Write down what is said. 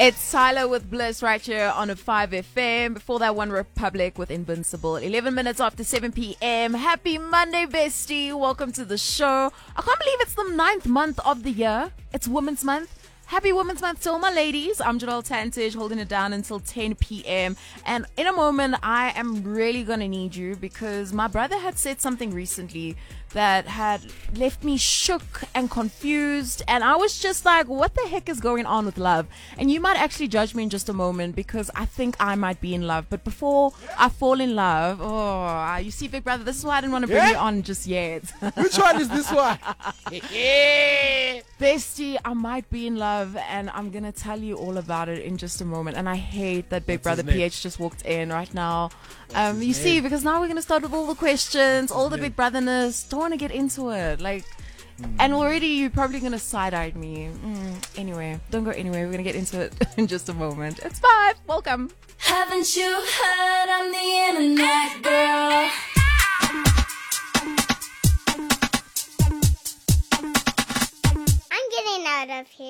It's Tyler with Bliss right here on a 5FM. Before that, One Republic with Invincible. 11 minutes after 7 p.m. Happy Monday, bestie. Welcome to the show. I can't believe it's the 9th month of the year. It's Women's Month. Happy Women's Month to all my ladies. I'm Jadal Tantage, holding it down until 10 p.m. And in a moment, I am really going to need you because my brother had said something recently that had left me shook and confused. And I was just like, what the heck is going on with love? And you might actually judge me in just a moment because I think I might be in love. But before I fall in love, you see, Big Brother, this is why I didn't want to bring you on just yet. Which one is this one? Bestie, I might be in love, and I'm going to tell you all about it in just a moment. And I hate that Big Brother PH just walked in right now. You see, because now we're going to start with all the questions, all the Big Brotherness. Don't want to get into it. And already you're probably going to side-eye me. Anyway, don't go anywhere. We're going to get into it in just a moment. It's 5. Welcome. Haven't you heard on the internet, girl? I'm getting out of here.